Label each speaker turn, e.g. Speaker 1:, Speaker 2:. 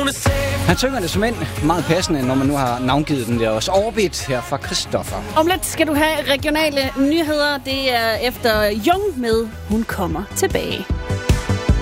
Speaker 1: Han synger det som en meget passende, når man nu har navngivet den der også. Orbit her fra Christoffer.
Speaker 2: Om lidt skal du have regionale nyheder. Det er efter Jung med Hun kommer tilbage.